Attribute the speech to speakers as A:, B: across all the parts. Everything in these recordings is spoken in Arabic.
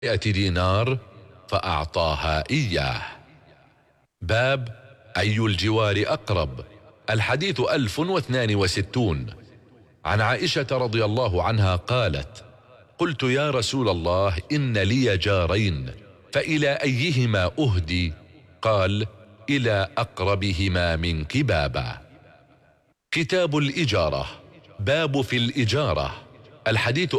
A: دينار فأعطاها إياه. باب أي الجوار أقرب. الحديث 1062. عن عائشة رضي الله عنها قالت: قلت يا رسول الله إن لي جارين فإلى أيهما أهدي؟ قال: إلى أقربهما منك بابا. كتاب الإجارة. باب في الإجارة. الحديث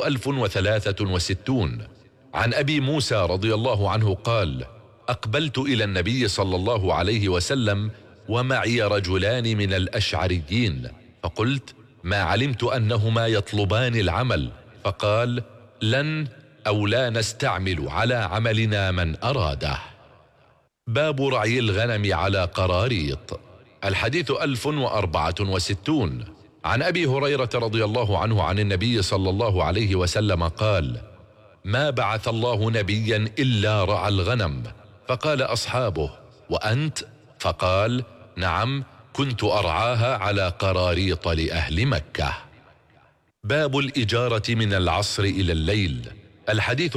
A: 1063. عن أبي موسى رضي الله عنه قال: أقبلت إلى النبي صلى الله عليه وسلم ومعي رجلان من الأشعريين، فقلت: ما علمت أنهما يطلبان العمل. فقال: لن أو لا نستعمل على عملنا من أراده. باب رعي الغنم على قراريط. الحديث 1064. عن أبي هريرة رضي الله عنه عن النبي صلى الله عليه وسلم قال: ما بعث الله نبيا إلا رعى الغنم. فقال أصحابه: وأنت؟ فقال: نعم، كنت أرعاها على قراريط لأهل مكة. باب الإجارة من العصر إلى الليل. الحديث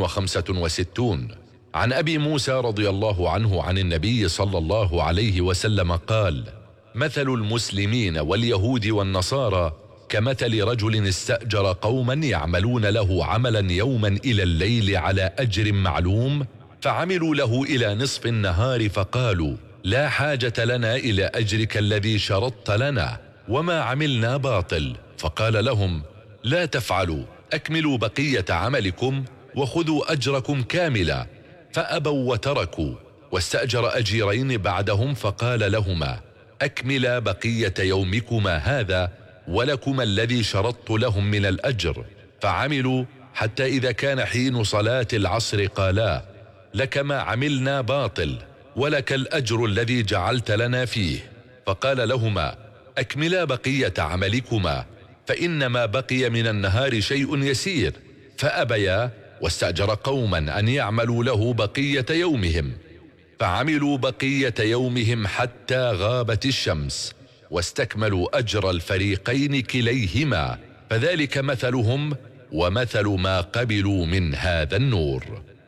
A: 1065. عن أبي موسى رضي الله عنه عن النبي صلى الله عليه وسلم قال: مثل المسلمين واليهود والنصارى كمثل رجل استأجر قوما يعملون له عملا يوما إلى الليل على أجر معلوم، فعملوا له إلى نصف النهار فقالوا: لا حاجة لنا إلى أجرك الذي شرطت لنا، وما عملنا باطل. فقال لهم: لا تفعلوا، أكملوا بقية عملكم وخذوا أجركم كاملا. فأبوا وتركوا، واستأجر أجيرين بعدهم فقال لهما: أكملا بقية يومكما هذا ولكما الذي شرطت لهم من الأجر. فعملوا حتى إذا كان حين صلاة العصر قالا: لك ما عملنا باطل ولك الأجر الذي جعلت لنا فيه. فقال لهما: أكملا بقية عملكما، فإنما بقي من النهار شيء يسير. فأبيا، واستأجر قوما أن يعملوا له بقية يومهم، فعملوا بقية يومهم حتى غابت الشمس، واستكملوا أجر الفريقين كليهما، فذلك مثلهم ومثل ما قبلوا من هذا النور.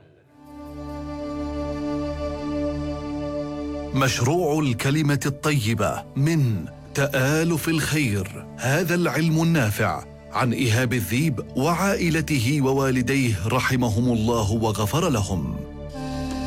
B: مشروع الكلمة الطيبة من تآلف الخير، هذا العلم النافع، عن إيهاب الذيب وعائلته ووالديه رحمهم الله وغفر لهم.